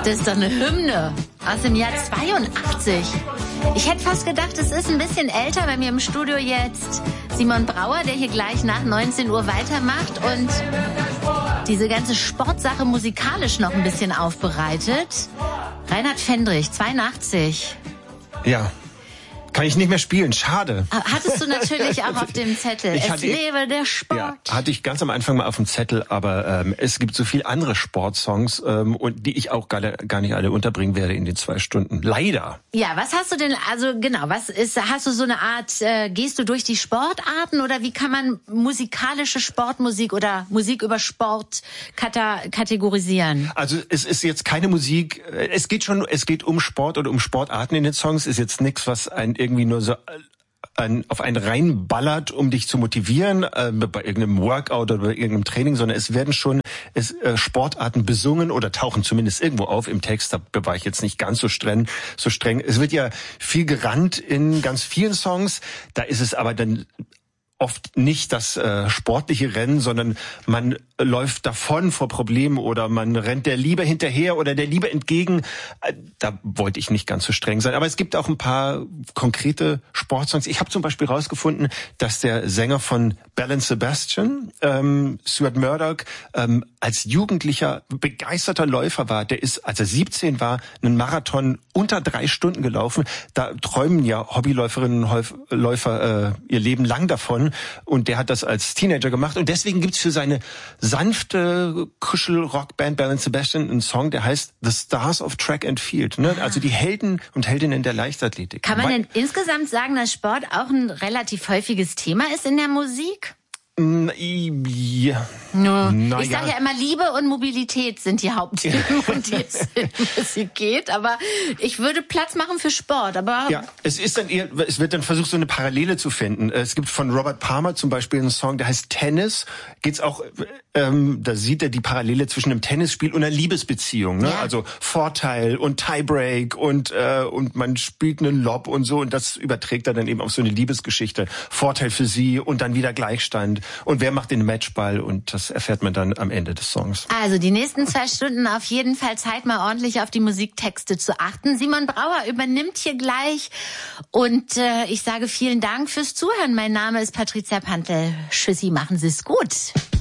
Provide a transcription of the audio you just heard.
Das ist doch eine Hymne aus dem Jahr 82. Ich hätte fast gedacht, es ist ein bisschen älter. Bei mir im Studio jetzt Simon Brauer, der hier gleich nach 19 Uhr weitermacht und diese ganze Sportsache musikalisch noch ein bisschen aufbereitet. Reinhard Fendrich, 82. Ja. Kann ich nicht mehr spielen, schade. Hattest du natürlich auch auf dem Zettel. Lebe der Sport. Ja, hatte ich ganz am Anfang mal auf dem Zettel, aber es gibt so viel andere Sportsongs, und die ich auch gar nicht alle unterbringen werde in den 2 Stunden. Leider. Ja, was hast du denn, also genau, hast du so eine Art, gehst du durch die Sportarten oder wie kann man musikalische Sportmusik oder Musik über Sport kategorisieren? Also es ist jetzt keine Musik, es geht um Sport oder um Sportarten in den Songs, ist jetzt nichts, was irgendwie nur so auf einen reinballert, um dich zu motivieren, bei irgendeinem Workout oder bei irgendeinem Training, sondern es werden schon Sportarten besungen oder tauchen zumindest irgendwo auf im Text. Da war ich jetzt nicht ganz so streng. Es wird ja viel gerannt in ganz vielen Songs. Da ist es aber dann oft nicht das sportliche Rennen, sondern man läuft davon vor Problemen oder man rennt der Liebe hinterher oder der Liebe entgegen. Da wollte ich nicht ganz so streng sein. Aber es gibt auch ein paar konkrete Sportsongs. Ich habe zum Beispiel rausgefunden, dass der Sänger von Belle and Sebastian, Stuart Murdoch, als Jugendlicher begeisterter Läufer war. Der ist, als er 17 war, einen Marathon unter 3 Stunden gelaufen. Da träumen ja Hobbyläuferinnen und Läufer ihr Leben lang davon. Und der hat das als Teenager gemacht. Und deswegen gibt's für seine sanfte Kuschel-Rockband Belle and Sebastian einen Song, der heißt The Stars of Track and Field. Ne? Also die Helden und Heldinnen der Leichtathletik. Kann man denn insgesamt sagen, dass Sport auch ein relativ häufiges Thema ist in der Musik? Ja. Ich sage ja immer, Liebe und Mobilität sind die Hauptthemen, um die es in Musik geht. Aber ich würde Platz machen für Sport. Aber ja, es wird dann versucht, so eine Parallele zu finden. Es gibt von Robert Palmer zum Beispiel einen Song, der heißt Tennis. Geht's auch, da sieht er die Parallele zwischen einem Tennisspiel und einer Liebesbeziehung. Ne? Ja. Also Vorteil und Tiebreak und man spielt einen Lob und so. Und das überträgt er dann eben auf so eine Liebesgeschichte. Vorteil für sie und dann wieder Gleichstand. Und wer macht den Matchball? Und das erfährt man dann am Ende des Songs. Also die nächsten 2 Stunden auf jeden Fall Zeit, mal ordentlich auf die Musiktexte zu achten. Simon Brauer übernimmt hier gleich. Und ich sage vielen Dank fürs Zuhören. Mein Name ist Patricia Pantel. Tschüssi, machen Sie es gut.